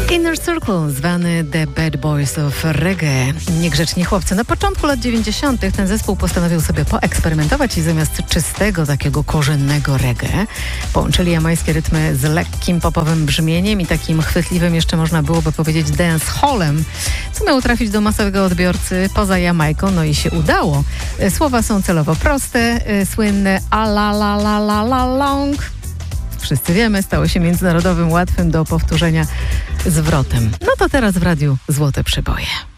Inner Circle, zwany The Bad Boys of Reggae. Niegrzeczni chłopcy. Na początku lat 90. ten zespół postanowił sobie poeksperymentować i zamiast czystego, takiego korzennego reggae połączyli jamańskie rytmy z lekkim popowym brzmieniem i takim chwytliwym, jeszcze można byłoby powiedzieć, dancehallem, co miało trafić do masowego odbiorcy poza Jamajką, no i się udało. Słowa są celowo proste, słynne a la la la la la long. Wszyscy wiemy, stało się międzynarodowym, łatwym do powtórzenia zwrotem. No to teraz w radiu Złote Przeboje.